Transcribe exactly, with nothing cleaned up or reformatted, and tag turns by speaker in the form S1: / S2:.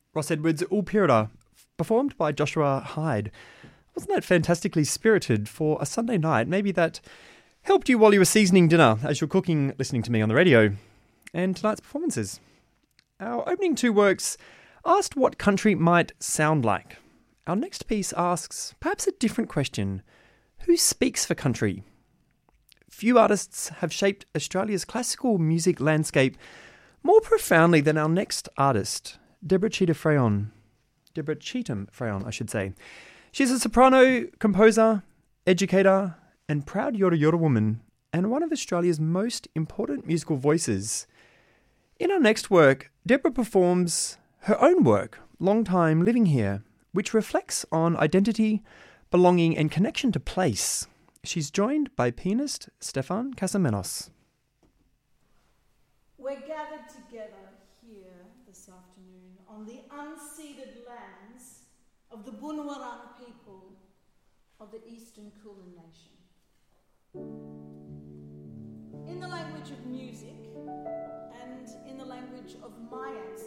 S1: Ross Edwards' Ulpira, performed by Joshua Hyde. Wasn't that fantastically spirited for a Sunday night? Maybe that helped you while you were seasoning dinner as you're cooking, listening to me on the radio. And tonight's performances. Our opening two works asked what country might sound like. Our next piece asks perhaps a different question. Who speaks for country? Few artists have shaped Australia's classical music landscape more profoundly than our next artist, Deborah Cheetham Freyon. Deborah Cheetham Freyon, I should say. She's a soprano, composer, educator, and proud Yorta Yorta woman, and one of Australia's most important musical voices. In our next work, Deborah performs her own work, Long Time Living Here, which reflects on identity, belonging, and connection to place. She's joined by pianist Stefan Casamenos.
S2: We're gathered together here this afternoon on the unceded lands of the Bunurong people of the Eastern Kulin Nation. In the language of music and in the language of my ancestors,